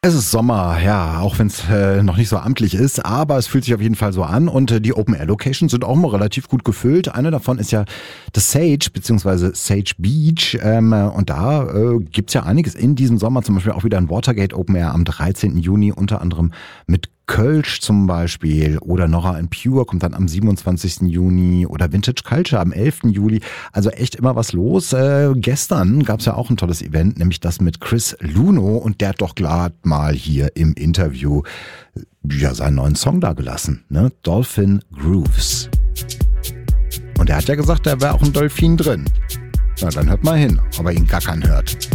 Es ist Sommer, ja, auch wenn es noch nicht so amtlich ist, aber es fühlt sich auf jeden Fall so an und die Open-Air-Locations sind auch mal relativ gut gefüllt. Eine davon ist ja das Sage, beziehungsweise Sage Beach und da gibt's ja einiges in diesem Sommer, zum Beispiel auch wieder ein Watergate Open-Air am 13. Juni, unter anderem mit Kölsch zum Beispiel oder Nora and Pure kommt dann am 27. Juni oder Vintage Culture am 11. Juli. Also echt immer was los. Gestern gab's ja auch ein tolles Event, nämlich das mit Chris Luno und der hat doch gerade mal hier im Interview ja seinen neuen Song da gelassen, ne? Dolphin Grooves. Und er hat ja gesagt, da wäre auch ein Dolphin drin. Na, dann hört mal hin, ob er ihn gackern hört.